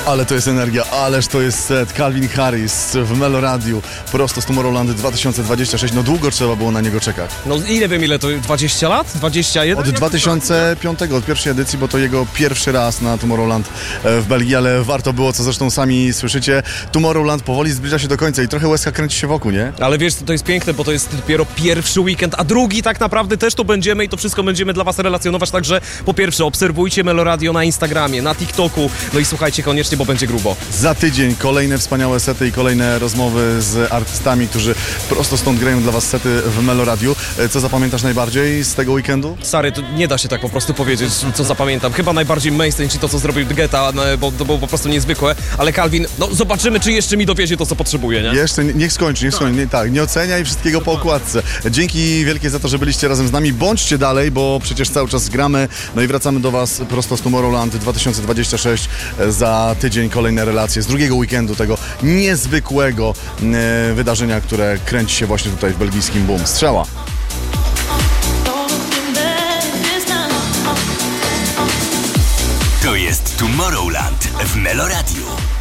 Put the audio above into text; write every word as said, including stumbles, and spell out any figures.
Ale to jest energia, ależ to jest set. Calvin Harris w Meloradiu, prosto z Tomorrowland dwa tysiące dwudziesty szósty. No długo trzeba było na niego czekać. No ile wiem, ile to? dwadzieścia lat? dwadzieścia jeden? Od dwa tysiące piątego, od pierwszej edycji, bo to jego pierwszy raz na Tomorrowland w Belgii, ale warto było, co zresztą sami słyszycie. Tomorrowland powoli zbliża się do końca i trochę łezka kręci się wokół, nie? Ale wiesz, to jest piękne, bo to jest dopiero pierwszy weekend, a drugi tak naprawdę też tu będziemy i to wszystko będziemy dla was relacjonować, także po pierwsze obserwujcie Meloradio na Instagramie, na TikToku, no i słuchajcie koniecznie, bo będzie grubo. Za tydzień kolejne wspaniałe sety i kolejne rozmowy z artystami, którzy prosto stąd grają dla was sety w Meloradiu. Co zapamiętasz najbardziej z tego weekendu? Stary, to nie da się tak po prostu powiedzieć, co zapamiętam. Chyba najbardziej mainstream, czy to, co zrobił Geta, no, bo to było po prostu niezwykłe, ale Calvin, no zobaczymy, czy jeszcze mi dowiezie to, co potrzebuje, nie? Jeszcze, niech skończy, niech skończy. Nie, tak, nie oceniaj wszystkiego po okładce. Dzięki wielkie za to, że byliście razem z nami. Bądźcie dalej, bo przecież cały czas gramy. No i wracamy do was prosto z Tomorrowland dwa tysiące dwudziesty szósty. Za tydzień kolejne relacje z drugiego weekendu tego niezwykłego e, wydarzenia, które kręci się właśnie tutaj w belgijskim Boom. Strzała! To jest Tomorrowland w Meloradiu.